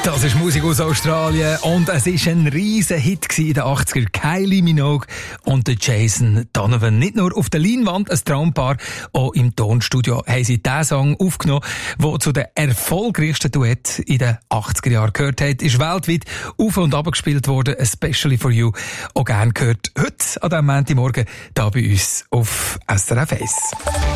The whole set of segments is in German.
Das ist Musik aus Australien und es war ein riesen Hit in den 80er. Kylie Minogue und Jason Donovan. Nicht nur auf der Leinwand ein Traumpaar, auch im Tonstudio haben sie diesen Song aufgenommen, der zu den erfolgreichsten Duett in den 80er Jahren gehört hat. Ist weltweit auf und ab gespielt worden, especially for you. Auch gern gehört heute an diesem Montagmorgen hier bei uns auf SRF 1.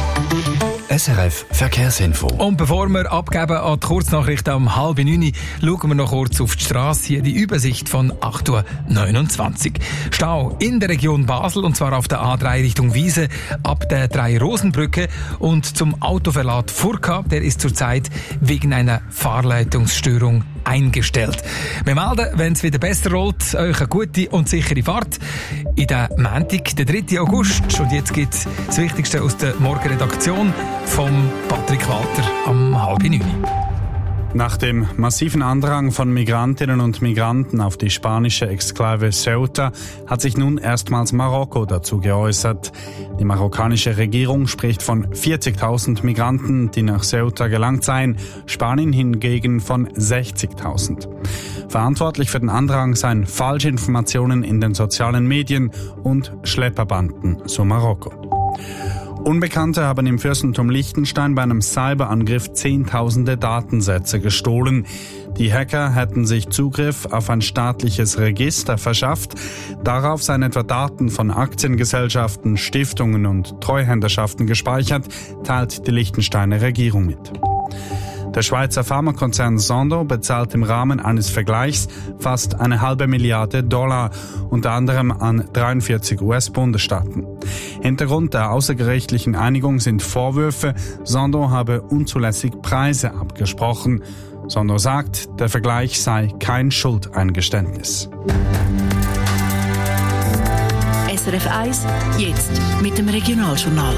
SRF Verkehrsinfo. Und bevor wir abgeben an die Kurznachrichten um 8:30, schauen wir noch kurz auf die Strasse. Hier die Übersicht von 8:29 Uhr. Stau in der Region Basel, und zwar auf der A3 Richtung Wiese, ab der 3-Rosenbrücke. Und zum Autoverlad Furka, der ist zurzeit wegen einer Fahrleitungsstörung eingestellt. Wir melden, wenn es wieder besser rollt, euch eine gute und sichere Fahrt in den Montag, den 3. August. Und jetzt gibt es das Wichtigste aus der Morgenredaktion vom Patrick Walter am 8:30. Nach dem massiven Andrang von Migrantinnen und Migranten auf die spanische Exklave Ceuta hat sich nun erstmals Marokko dazu geäußert. Die marokkanische Regierung spricht von 40.000 Migranten, die nach Ceuta gelangt seien, Spanien hingegen von 60.000. Verantwortlich für den Andrang seien Falschinformationen in den sozialen Medien und Schlepperbanden, so Marokko. Unbekannte haben im Fürstentum Liechtenstein bei einem Cyberangriff Zehntausende Datensätze gestohlen. Die Hacker hätten sich Zugriff auf ein staatliches Register verschafft. Darauf seien etwa Daten von Aktiengesellschaften, Stiftungen und Treuhänderschaften gespeichert, teilt die Liechtensteiner Regierung mit. Der Schweizer Pharmakonzern Sandoz bezahlt im Rahmen eines Vergleichs fast $1,5 Milliarden, unter anderem an 43 US-Bundesstaaten. Hintergrund der außergerichtlichen Einigung sind Vorwürfe, Sandoz habe unzulässig Preise abgesprochen. Sandoz sagt, der Vergleich sei kein Schuldeingeständnis. SRF 1, jetzt mit dem Regionaljournal.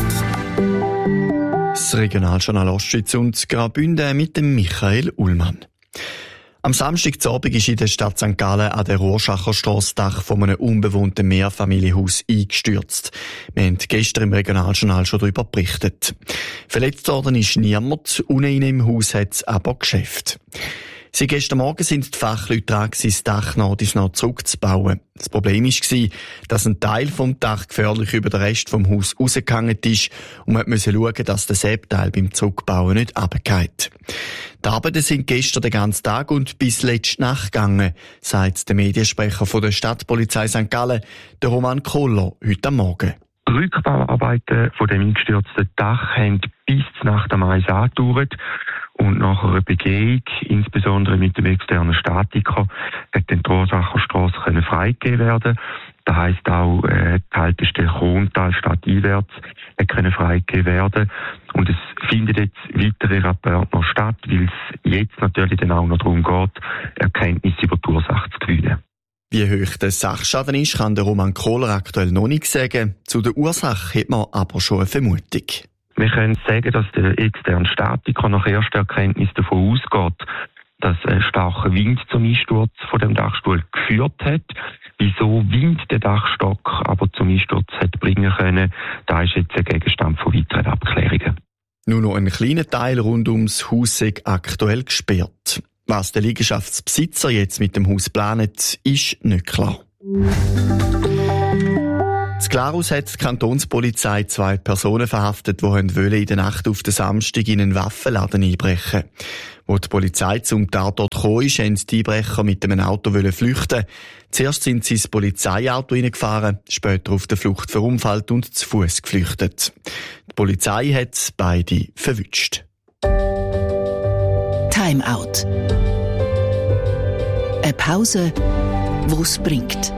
Das Regionaljournal Ostschweiz und Graubünden mit dem Michael Ullmann. Am Samstagabend ist in der Stadt St. Gallen an der Rorschacher Strasse Dach von einem unbewohnten Mehrfamilienhaus eingestürzt. Wir haben gestern im Regionaljournal schon darüber berichtet. Verletzt worden ist niemand, unten im Haus hat es aber Geschäft. Seit gestern Morgen sind die Fachleute dran, das Dach noch zurückzubauen. Das Problem war, dass ein Teil vom Dach gefährlich über den Rest vom Haus rausgegangen ist und man musste schauen, dass der Seppteil beim Zurückbauen nicht runterfällt. Die Arbeiten sind gestern den ganzen Tag und bis letzte Nacht gegangen, sagt der Mediensprecher von der Stadtpolizei St. Gallen, der Roman Kohler, heute am Morgen. Die Rückbauarbeiten von dem eingestürzten Dach haben bis zur Nacht am 1 angedauert. Und nach einer Begehung, insbesondere mit dem externen Statiker, hat dann die Rorschacher Strasse freigegeben werden. Das heisst auch, die Haltestelle Krontal stadteinwärts können freigegeben werden. Und es findet jetzt weitere Rapporte noch statt, weil es jetzt natürlich dann auch noch darum geht, Erkenntnisse über die Ursache zu gewinnen. Wie hoch der Sachschaden ist, kann der Roman Kohler aktuell noch nicht sagen. Zu der Ursache hat man aber schon eine Vermutung. Wir können sagen, dass der externe Statiker nach erster Erkenntnis davon ausgeht, dass ein starker Wind zum Einsturz von dem Dachstuhl geführt hat. Wieso Wind den Dachstock aber zum Einsturz hat bringen können, da ist jetzt ein Gegenstand von weiteren Abklärungen. Nur noch ein kleiner Teil rund ums Haus ist aktuell gesperrt. Was der Liegenschaftsbesitzer jetzt mit dem Haus plant, ist nicht klar. In Glarus hat die Kantonspolizei 2 Personen verhaftet, die in der Nacht auf den Samstag in einen Waffenladen einbrechen. Wo die Polizei zum Tatort gekommen ist, wollten die Einbrecher mit einem Auto flüchten. Zuerst sind sie ins Polizeiauto hineingefahren, später auf der Flucht verunfallt und zu Fuß geflüchtet. Die Polizei hat beide verwünscht. Time Out. Eine Pause, die es bringt.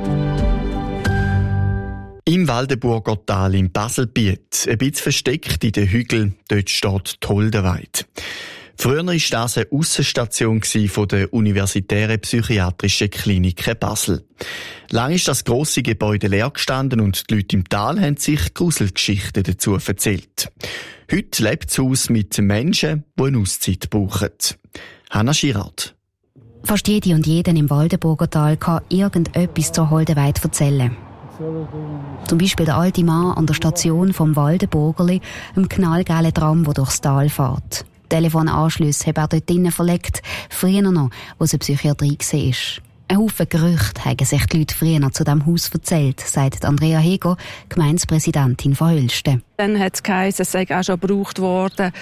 Im Waldenburger Tal im Baselbiet, ein bisschen versteckt in den Hügeln, dort steht die Holdenweide. Früher war das eine Aussenstation von der Universitären Psychiatrischen Klinik Basel. Lang ist das grosse Gebäude leer gestanden und die Leute im Tal haben sich Gruselgeschichten dazu erzählt. Heute lebt das Haus mit Menschen, die eine Auszeit brauchen. Hanna Girard. Fast jede und jeden im Waldenburger Tal kann irgendetwas zur Holdenweide erzählen. Zum Beispiel der alte Mann an der Station vom Waldenburgerli, im knallgelben Tram, der durchs Tal fährt. Telefonanschlüsse hat er dort drinnen verlegt, früher noch, wo es eine Psychiatrie war. Ein Haufen Gerüchte haben sich die Leute früher zu diesem Haus erzählt, sagt Andrea Heger, Gemeindepräsidentin von Hölsten. Dann hat es geheißen, es sei auch schon gebraucht worden,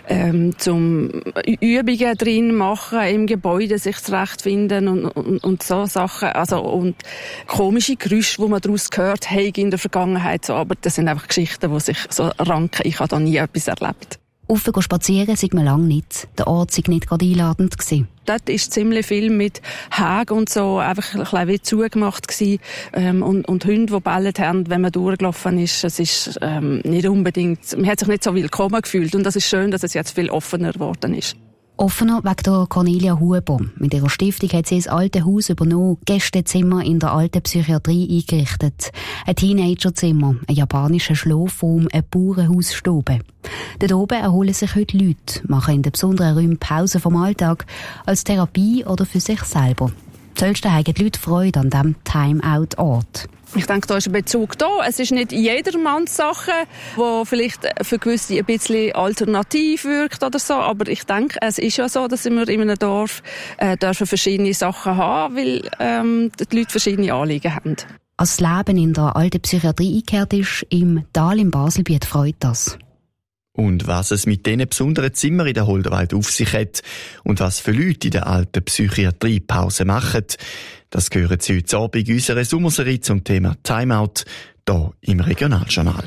zum Übungen drin machen, im Gebäude sich zurechtfinden und so Sachen. Also, und komische Geräusche, die man daraus gehört haben in der Vergangenheit. So, aber das sind einfach Geschichten, die sich so ranken. Ich habe da nie etwas erlebt. Rauf spazieren sei man lange nicht. Der Ort sei nicht gerade einladend gewesen. Dort war ziemlich viel mit Hagen und so einfach ein bisschen wie zugemacht gewesen. Und Hunde, die bellt haben, wenn man durchgelaufen ist. Es ist nicht unbedingt, man hat sich nicht so willkommen gefühlt. Und das ist schön, dass es jetzt viel offener geworden ist. Offener wegen der Cornelia Huber. Mit ihrer Stiftung hat sie das alte Haus übernommen, Gästezimmer in der alten Psychiatrie eingerichtet. Ein Teenagerzimmer, ein japanischer Schlafraum, eine Bauernhausstube. Dort oben erholen sich heute Leute, machen in den besonderen Räumen Pause vom Alltag, als Therapie oder für sich selber. Zuerst haben die Leute Freude an diesem Time-Out-Ort. Ich denke, da ist ein Bezug da. Es ist nicht jedermanns Sache, die vielleicht für gewisse ein bisschen alternativ wirkt oder so. Aber ich denke, es ist ja so, dass wir in einem Dorf dürfen verschiedene Sachen haben, weil die Leute verschiedene Anliegen haben. Als das Leben in der alten Psychiatrie eingekehrt ist, im Tal im Baselbiet, freut das. Und was es mit diesen besonderen Zimmern in der Holdewald auf sich hat und was für Leute in der alten Psychiatrie Pause machen, das hören Sie heute Abend in unserer Sommerserie zum Thema Timeout hier im Regionaljournal.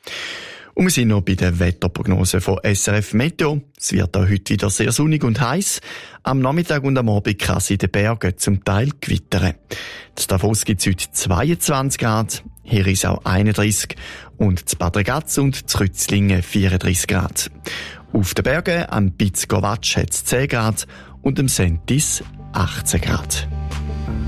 Und wir sind noch bei der Wetterprognose von SRF Meteo. Es wird auch heute wieder sehr sonnig und heiß. Am Nachmittag und am Abend kann es in den Bergen zum Teil gewittern. Das Davos gibt es heute 22 Grad, hier ist auch 31 und zu Bad Ragaz und zu Rützlingen 34 Grad. Auf den Bergen am Piz-Gowatsch hat es 10 Grad und am Sentis 18 Grad.